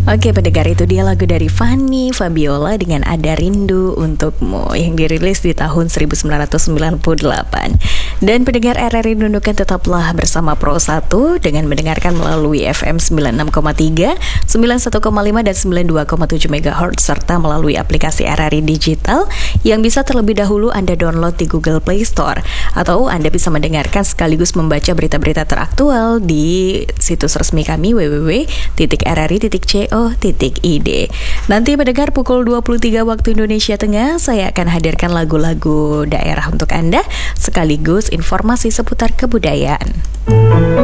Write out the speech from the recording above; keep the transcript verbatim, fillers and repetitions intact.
Oke pendengar, itu dia lagu dari Fanny Fabiola dengan Ada Rindu Untukmu yang dirilis di tahun seribu sembilan ratus sembilan puluh delapan. Dan pendengar R R I Nunukan, tetaplah bersama Pro satu dengan mendengarkan melalui F M sembilan puluh enam koma tiga, sembilan puluh satu koma lima dan sembilan puluh dua koma tujuh megahertz serta melalui aplikasi R R I Digital yang bisa terlebih dahulu Anda download di Google Play Store, atau Anda bisa mendengarkan sekaligus membaca berita-berita teraktual di situs resmi kami w w w titik r r i titik co titik i d. Nanti mendengar pukul dua puluh tiga waktu Indonesia Tengah, saya akan hadirkan lagu-lagu daerah untuk Anda sekaligus informasi seputar kebudayaan.